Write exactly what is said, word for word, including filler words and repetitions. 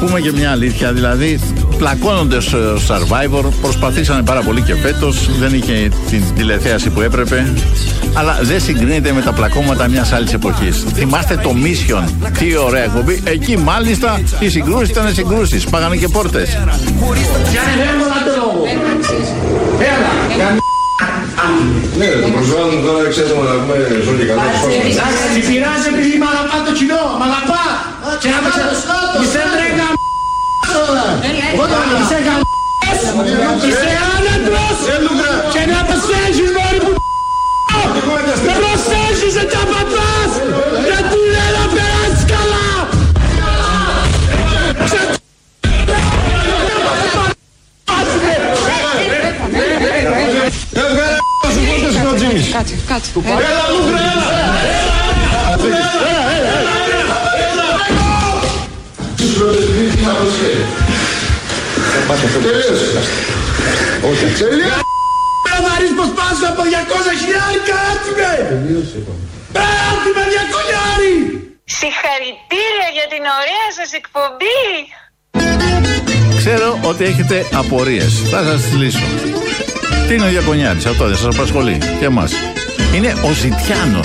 πούμε και μια αλήθεια, δηλαδή πλακώνονται στο Survivor, προσπαθήσανε πάρα πολύ και φέτος, δεν είχε την τηλεθέαση που έπρεπε, αλλά δεν συγκρίνεται με τα πλακώματα μιας άλλης εποχής. Θυμάστε το Mission, τι ωραία εκπομπή, εκεί μάλιστα οι συγκρούσεις ήταν συγκρούσεις, πάγανε και πόρτες. Ναι, το προσβάλλουν τώρα, ξέρετε, να πούμε ζωή καλά. Τι πειράζει επειδή μ' αγαπά το κοινό, μ' αγαπά. Και να πας, είσαι ρε γαμ***ς, είσαι γαμ***ς, είσαι άνετρος και να προσέξεις μόρι που να προσέξεις σε τα πατάς, γιατί δεν να περάσεις καλά. Κάτσε, κάτσε. Έλα, Λούγκρα, έλα! Τελείωσε. Όχι, τελείωσε. Να δεις πως πάσω από διακόσια χιλιάρικα, έτσι με! Τελείωσε, έτσι με διακόσια! Συγχαρητήρια για την ωραία σας εκπομπή! Ξέρω ότι έχετε απορίες, θα σας τις λύσω. Τι είναι ο Διακονιάρης, αυτό δεν σας απασχολεί και εμάς? Είναι ο Ζητιάνος.